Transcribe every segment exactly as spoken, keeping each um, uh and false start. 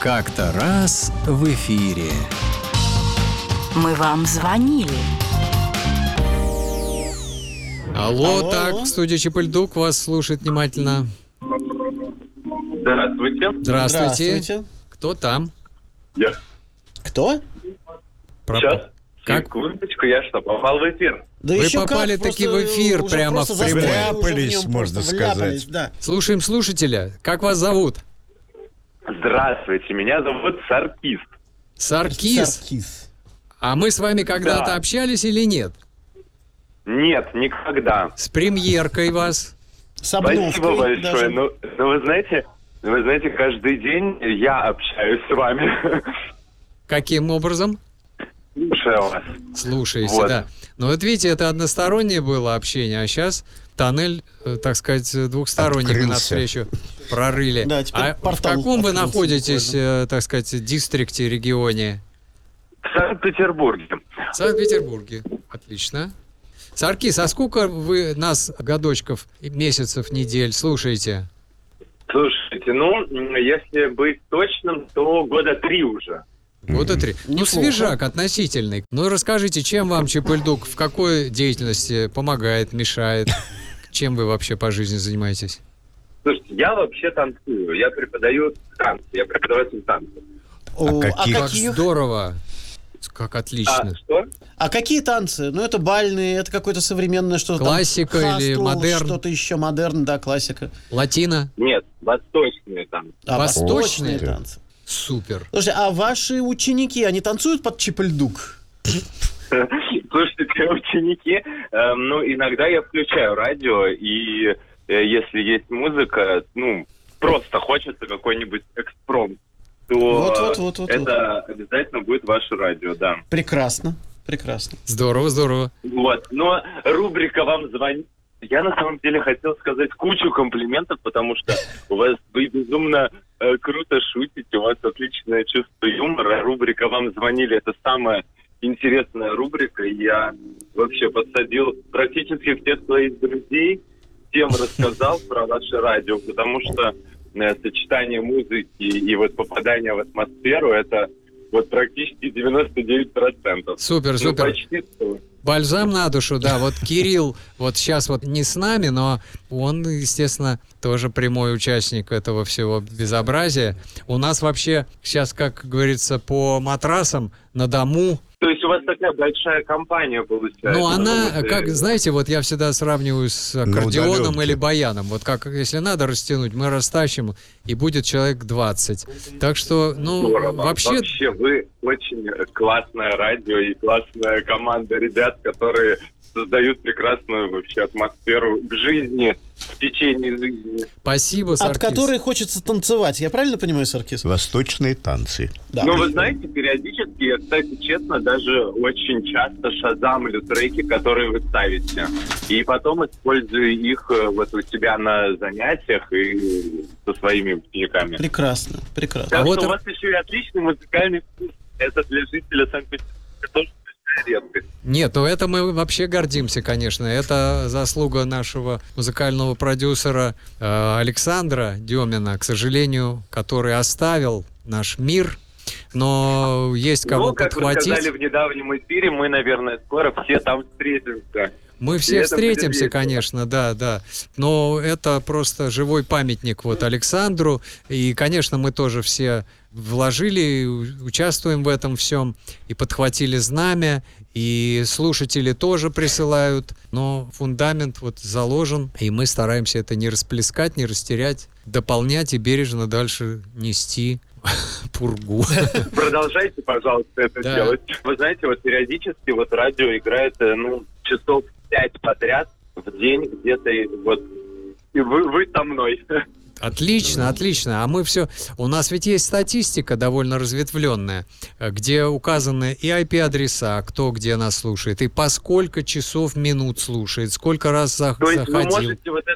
Как-то раз в эфире. Мы вам звонили. Алло, Алло, так, алло. студия Чапельдук вас слушает внимательно. Здравствуйте. Здравствуйте. Здравствуйте. Кто там? Я. Кто? Про- Сейчас. Как? Секундочку, я что, попал в эфир? Да Вы еще попали как, таки просто в эфир уже прямо просто в прямой. застряли уже в Вляпались, нем, можно просто сказать. вляпались, да. Слушаем слушателя. Как вас зовут? Здравствуйте, меня зовут Саркис. Саркис. Саркис. А мы с вами когда-то Да. общались или нет? Нет, никогда. С премьеркой вас. С обновкой Спасибо большое. даже. Ну, ну, вы знаете, вы знаете, каждый день я общаюсь с вами. Каким образом? Слушаю вас. Слушаете, Вот. да. Ну вот видите, это одностороннее было общение, а сейчас тоннель, э, так сказать, двухсторонний мы Открылся. навстречу прорыли. Да, теперь а в портал каком вы открылся находитесь, э, так сказать, дистрикте, регионе? В Санкт-Петербурге. В Санкт-Петербурге. Отлично. Саркис, а сколько вы нас, годочков, месяцев, недель слушаете? Слушайте, ну, если быть точным, то года три уже. Года три. Ну, Неплохо. свежак относительный. Ну, расскажите, чем вам Чапельдук, в какой деятельности помогает, мешает? Чем вы вообще по жизни занимаетесь? Слушайте, я вообще танцую. Я преподаю танцы. Я преподаватель танцев. О, а, каких? Как какие, здорово. Как отлично. А, что? а какие танцы? Ну, это бальные, это какое-то современное что-то. там, Классика или хастл, модерн? Что-то еще модерн, да, классика. Латино? Нет, восточные танцы. А, Восточные? восточные танцы. Супер. Слушайте, а ваши ученики, они танцуют под Чапельдук? Слушайте, ученики, э, ну, иногда я включаю радио, и э, если есть музыка, ну, просто хочется какой-нибудь экспромт, то Вот, вот, вот, вот, это обязательно будет ваше радио, да. Прекрасно, прекрасно. Здорово, здорово. Вот, но рубрика «Вам звонит». Я на самом деле хотел сказать кучу комплиментов, потому что у вас вы безумно э, круто шутите, у вас отличное чувство юмора. Рубрика «Вам звонили» — это самая интересная рубрика. Я вообще подсадил практически всех своих друзей, всем рассказал про ваше радио, потому что э, сочетание музыки и вот попадание в атмосферу — это вот практически девяносто девять процентов. Супер, Ну, супер. почти сто. Бальзам на душу, да. Вот Кирилл вот сейчас вот не с нами, но он, естественно, тоже прямой участник этого всего безобразия. У нас вообще сейчас, как говорится, по матрасам на дому. То есть у вас такая большая компания получается? Ну, она, Вот, э, как, знаете, вот я всегда сравниваю с аккордеоном удаленке. или баяном. Вот как, если надо растянуть, мы растащим, и будет человек двадцать. Так что, ну, здорово. вообще... Вообще вы очень классное радио и классная команда ребят, которые создают прекрасную вообще атмосферу к жизни в течение жизни. Спасибо, От Саркис. которой хочется танцевать. Я правильно понимаю, Саркис? Восточные танцы. Да. Но вы знаете, периодически, я, кстати, честно, даже очень часто шазамлю треки, которые вы ставите. И потом использую их э, вот у себя на занятиях и со своими учениками. Прекрасно, прекрасно. Так А вот что и- у вас еще и отличный музыкальный вкус. Это для жителя Санкт-Петербурга тоже большая редкость. Нет, ну это мы вообще гордимся, конечно. Это заслуга нашего музыкального продюсера э, Александра Демина, к сожалению, который оставил наш мир. Но есть кого Ну, как вы подхватить. сказали в недавнем эфире, мы, наверное, скоро все там встретимся. Мы И все это встретимся, будет весело. конечно, да, да. Но это просто живой памятник вот Александру. И, конечно, мы тоже все вложили, у- участвуем в этом всем. И подхватили знамя, и слушатели тоже присылают. Но фундамент вот заложен, и мы стараемся это не расплескать, не растерять, дополнять и бережно дальше нести пургу. Продолжайте, пожалуйста, это Да. делать. Вы знаете, вот периодически вот радио играет, э, ну, часов пять подряд в день где-то, и вот, и вы, вы со мной. Отлично, отлично. А мы все... У нас ведь есть статистика довольно разветвленная, где указаны и ай пи-адреса, кто где нас слушает, и по сколько часов, минут слушает, сколько раз за- То есть вы заходил. можете вот это,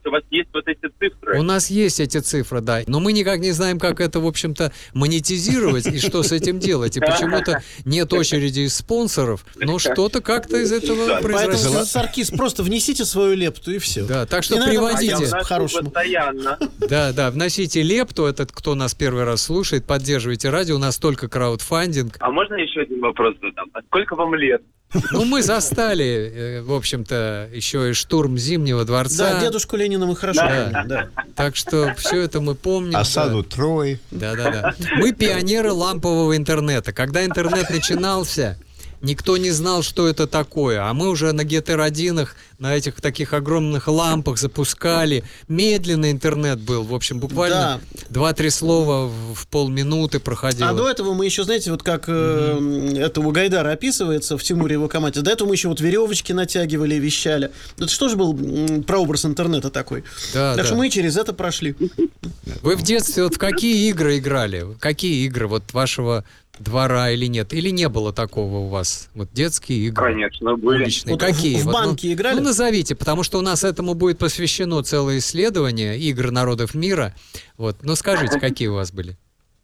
у вас есть вот эти цифры. У нас есть эти цифры, да. Но мы никак не знаем, как это, в общем-то, монетизировать и что с этим делать. И почему-то нет очереди из спонсоров, но что-то как-то из этого произошло. Поэтому, Саркис, просто внесите свою лепту и все. Да, так что Не надо приводите. А я вношу по-хорошему. постоянно. Да, да, вносите лепту, этот, кто нас первый раз слушает, поддерживайте радио, у нас только краудфандинг. А можно еще один вопрос задам? А сколько вам лет? Ну, мы застали, э, в общем-то, еще и штурм Зимнего дворца. Да, дедушку Ленина мы хорошо Да. помним, да. Так что все это мы помним. Осаду да. Трои. Да-да-да. Мы пионеры лампового интернета. Когда интернет начинался, никто не знал, что это такое. А мы уже на гетеродинах, на этих таких огромных лампах запускали. Медленный интернет был. В общем, буквально два-три слова в, в полминуты проходило. А до этого мы еще, знаете, вот как э, это у Гайдара описывается в «Тимуре и его команде», до этого мы еще вот веревочки натягивали и вещали. Это что же был м, прообраз интернета такой? Да, так да. что мы через это прошли. Вы в детстве вот в какие игры играли? Какие игры вот вашего двора или нет? Или не было такого у вас? Вот детские игры? Конечно, были. Уличные. Вот Какие? в- в Вот, банки ну, играли? Ну, назовите, потому что у нас этому будет посвящено целое исследование игр народов мира. Вот. Ну, скажите, какие у вас были?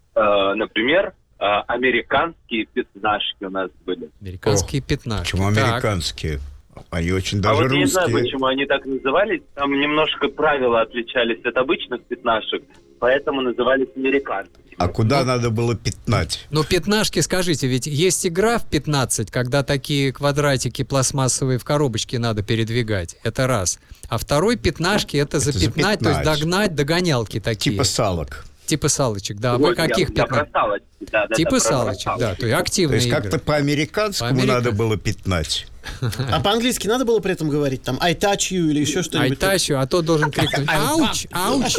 Э, Например, э, американские пятнашки у нас были. Американские пятнашки. Почему Так. американские? Они очень А даже вот я не знаю, русские. почему они так назывались. Там немножко правила отличались от обычных пятнашек, поэтому назывались американскими. А куда надо было пятнать? Ну, пятнашки, скажите, ведь есть игра в пятнадцать, когда такие квадратики пластмассовые в коробочке надо передвигать. Это раз. А второй пятнашки — это запятнать, то есть запятнать. догнать, догонялки такие. Типа салок. Типа салочек, да. А Вот вы каких я, я про пятнашек? салочки, да, да, Типа да, про- про салочек, да. салочки. То есть То активные есть игры. как-то по-американскому По-американски. надо было пятнать. А по-английски надо было при этом говорить? Там I touch you или еще Ай, что-нибудь? тащу, а то должен крикнуть «Ауч! Ауч!»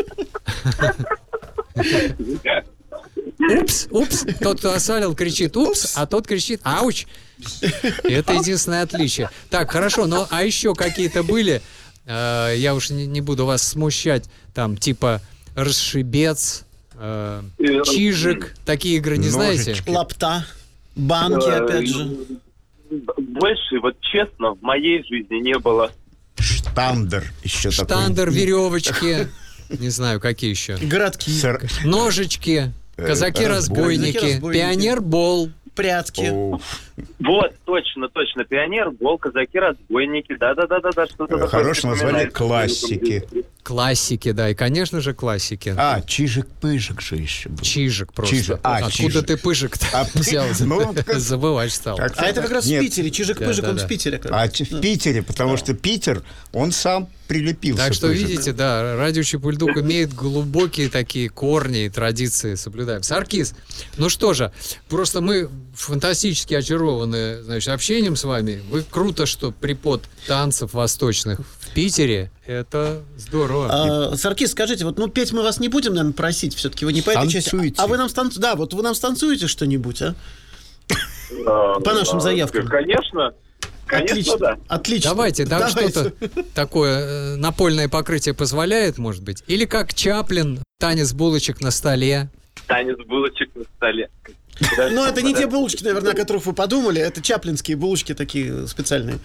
Упс, упс. Тот, кто осалил, кричит «Упс», а тот кричит «Ауч!». И это единственное отличие. Так, хорошо, ну а еще какие-то были, э, я уж не, не буду вас смущать, там типа «Расшибец», э, «Чижик», такие игры не знаете? Ножички. Лапта, банки, Э, опять же. Больше, вот честно, в моей жизни не было. Штандер еще такой. Штандер, веревочки, не знаю, какие еще. Городки, Сэр- Ножички, казаки-разбойники, Казаки-разбойники. пионер-бол. прятки. О, Вот, точно, точно. Пионер, бол, казаки, разбойники. Да-да-да-да, что-то такое. Хорошее название — припоминается. классики. Классики, да, и, конечно же, классики. А, Чижик-Пыжик же еще был. Чижик просто. Чижик. А, Откуда Чижик. ты пыжик-то А, взял? ну, как- Забывать стал. Как- А это как раз Нет. в Питере. Чижик-пыжик, Да, он да, в да. Питере. как А раз. ч- в Питере, потому что Питер, он сам прилепился. Так что, Пыжик. видите, да, радио Чепульдук имеет глубокие такие корни и традиции, соблюдаем. Саркис, ну что же, просто мы фантастически очарованы, значит, общением с вами. Вы круто, что припод танцев восточных в Питере. Это здорово. А, Саркис, скажите, вот, ну, петь мы вас не будем, наверное, просить, все-таки вы не по этой части. Станцуйте. А вы нам станцуете? Да, вот вы нам станцуете что-нибудь, а? А, По нашим а, заявкам. Конечно. Конечно, Отлично, да. отлично. Давайте, да, Давайте. что-то такое э, напольное покрытие позволяет, может быть? Или как Чаплин, танец булочек на столе. Танец булочек на столе. Ну, это не те булочки, наверное, о которых вы подумали. Это чаплинские булочки такие специальные.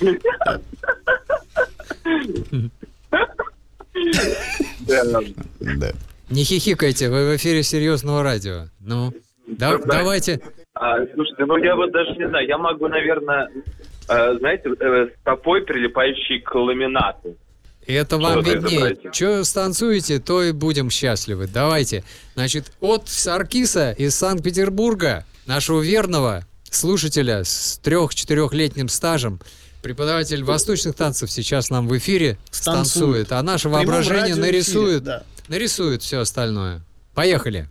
Да. Не хихикайте, вы в эфире серьезного радио. Ну, да- давайте. А, слушайте, ну я вот даже не знаю, я могу, наверное, э, знаете, э, стопой, прилипающей к ламинату. Это вам Что-то виднее. изобразить. Что станцуете, то и будем счастливы. Давайте. Значит, от Саркиса из Санкт-Петербурга, нашего верного слушателя с трех-четырехлетним стажем, преподаватель восточных танцев сейчас нам в эфире Станцует. станцует, а наше В прямом воображение радиоэфире, нарисует, да. нарисует все остальное. Поехали.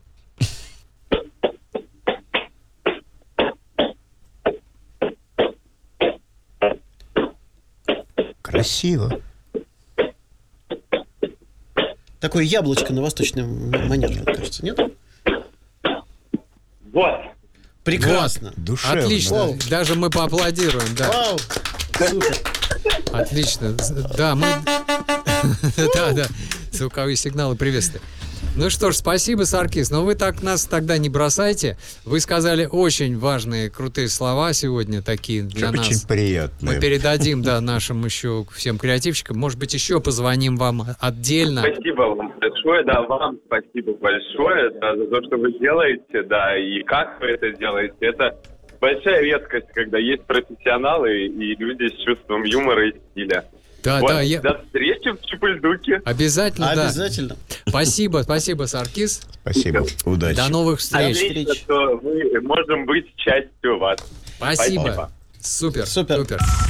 Красиво. Такое яблочко на восточном манеже, мне кажется, нет? Вот. Прекрасно. Душевно. Отлично. Вау. Даже мы поаплодируем, да. Вау! Супер. Отлично. Да, мы... Да, да. Звуковые сигналы приветствия. Ну что ж, спасибо, Саркис. Но вы так нас тогда не бросайте. Вы сказали очень важные, крутые слова сегодня такие для Очень нас. приятно. Мы передадим, да, нашим еще всем креативщикам. Может быть, еще позвоним вам отдельно. Спасибо вам большое, да, вам спасибо большое да, за то, что вы делаете, да, и как вы это делаете. Это большая редкость, когда есть профессионалы и люди с чувством юмора и стиля. Да, вот, да, я... До встречи в Чепульдуке. Обязательно, да. Обязательно. Спасибо, спасибо, Саркис. Спасибо. Удачи. До новых встреч. Отлично, что мы можем быть частью вас. Спасибо. Спасибо. Супер, Супер. супер.